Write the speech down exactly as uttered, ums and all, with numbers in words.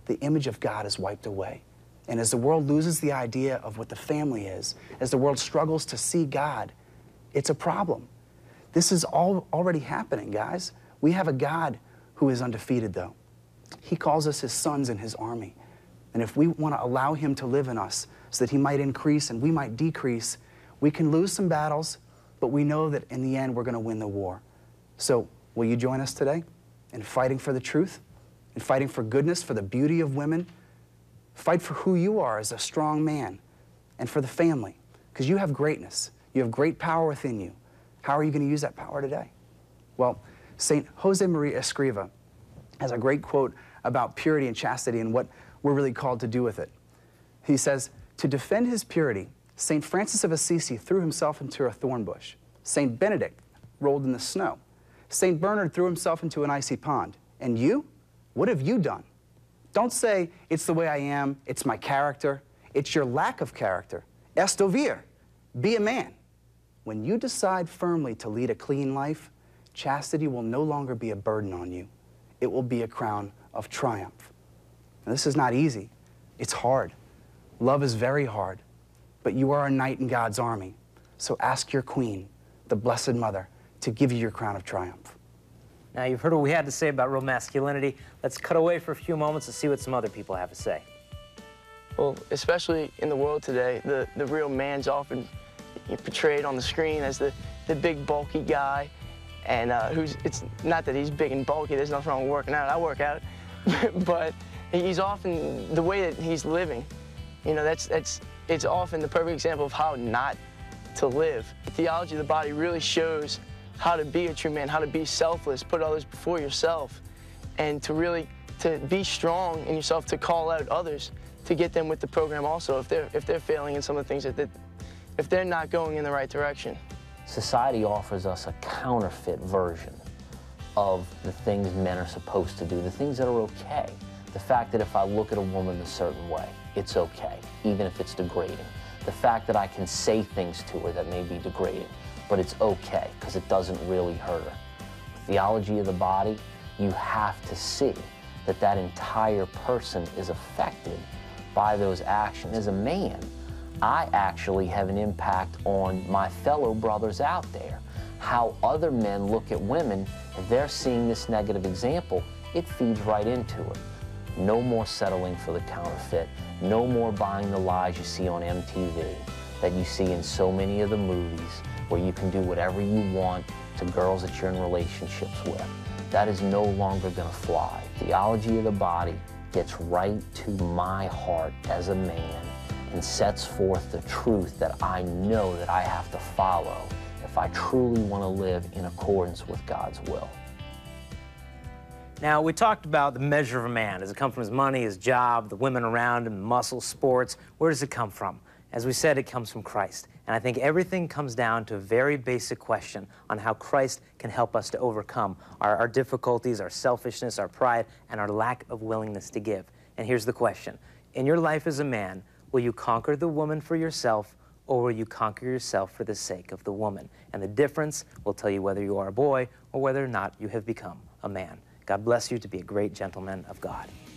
the image of God is wiped away. And as the world loses the idea of what the family is, as the world struggles to see God, it's a problem. This is all already happening, guys. We have a God who is undefeated, though. He calls us his sons in his army. And if we want to allow him to live in us so that he might increase and we might decrease, we can lose some battles, but we know that in the end we're going to win the war. So will you join us today in fighting for the truth, in fighting for goodness, for the beauty of women? Fight for who you are as a strong man and for the family, because you have greatness. You have great power within you. How are you going to use that power today? Well, Saint Jose Maria Escriva has a great quote about purity and chastity and what we're really called to do with it. He says, to defend his purity, Saint Francis of Assisi threw himself into a thorn bush. Saint Benedict rolled in the snow. Saint Bernard threw himself into an icy pond. And you? What have you done? Don't say, it's the way I am, it's my character. It's your lack of character. Estovir, be a man. When you decide firmly to lead a clean life, chastity will no longer be a burden on you. It will be a crown of triumph. Now, this is not easy. It's hard. Love is very hard. But you are a knight in God's army. So ask your queen, the Blessed Mother, to give you your crown of triumph. Now, you've heard what we had to say about real masculinity. Let's cut away for a few moments and see what some other people have to say. Well, especially in the world today, the, the real man's often portrayed on the screen as the, the big, bulky guy. And uh, who's, it's not that he's big and bulky, there's nothing wrong with working out, I work out. But he's often, the way that he's living, you know, that's, that's, it's often the perfect example of how not to live. The theology of the body really shows how to be a true man, how to be selfless, put others before yourself, and to really, to be strong in yourself, to call out others, to get them with the program also, if they're, if they're failing in some of the things that, they, if they're not going in the right direction. Society offers us a counterfeit version of the things men are supposed to do, the things that are okay. The fact that if I look at a woman a certain way, it's okay, even if it's degrading. The fact that I can say things to her that may be degrading, but it's okay, because it doesn't really hurt her. Theology of the body, you have to see that that entire person is affected by those actions. As a man, I actually have an impact on my fellow brothers out there. How other men look at women, if they're seeing this negative example, it feeds right into it. No more settling for the counterfeit. No more buying the lies you see on M T V, that you see in so many of the movies, where you can do whatever you want to girls that you're in relationships with. That is no longer gonna fly. Theology of the body gets right to my heart as a man and sets forth the truth that I know that I have to follow if I truly want to live in accordance with God's will. Now, we talked about the measure of a man. Does it come from his money, his job, the women around him, muscle, sports? Where does it come from? As we said, it comes from Christ. And I think everything comes down to a very basic question on how Christ can help us to overcome our, our difficulties, our selfishness, our pride, and our lack of willingness to give. And here's the question. In your life as a man, will you conquer the woman for yourself, or will you conquer yourself for the sake of the woman? And the difference will tell you whether you are a boy or whether or not you have become a man. God bless you to be a great gentleman of God.